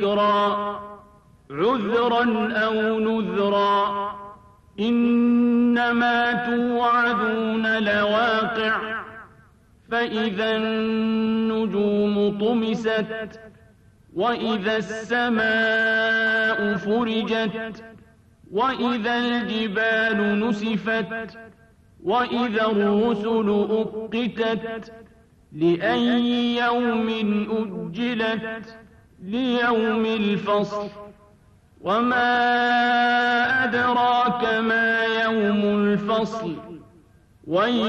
ذكرا عذرا أو نذرا إنما توعدون لواقع فإذا النجوم طمست وإذا السماء فرجت وإذا الجبال نسفت وإذا الرسل أقتت لأي يوم أجلت ليوم الفصل وما أدراك ما يوم الفصل